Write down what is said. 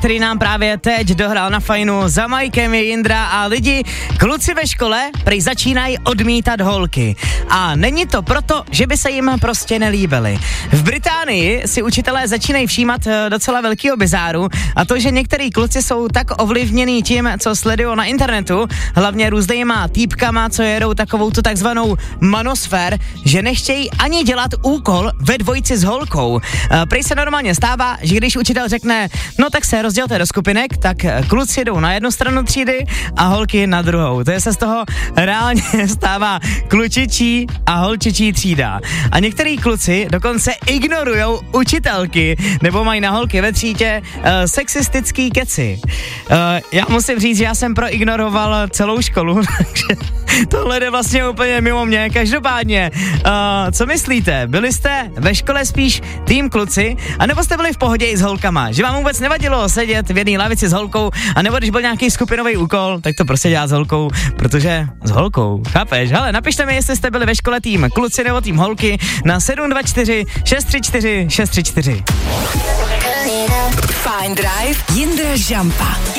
který nám právě teď dohrál na fajnu. Za Majkem je Jindra a lidi, kluci ve škole prej začínají odmítat holky. A není to proto, že by se jim prostě nelíbily. V Británii si učitelé začínají všímat docela velkýho bizáru a to, že některý kluci jsou tak ovlivněný tím, co sledují na internetu, hlavně různýma týpkama, co jedou takovou tu takzvanou manosfér, že nechtějí ani dělat úkol ve dvojici s holkou. Prej se normálně stává, že když učitel řekne, no tak se rozdělte do skupinek, tak kluci jdou na jednu stranu třídy a holky na druhou. To je se z toho reálně stává klučičí a holčičí třída. A některý kluci dokonce ignorujou učitelky nebo mají na holky ve třídě sexistický keci. Já musím říct, že já jsem proignoroval celou školu, takže tohle jde vlastně úplně mimo mě. Každopádně, co myslíte? Byli jste ve škole spíš tým kluci, anebo jste byli v pohodě i s holkama? Že vám vůbec nevadilo sedět v jedné lavici s holkou, anebo když byl nějaký skupinový úkol, tak to prostě dělat s holkou, protože s holkou, chápeš? Hele, napište mi, jestli jste byli ve škole tým kluci nebo tým holky na 724 634 634. Fajn Drive, Jindra Žampa.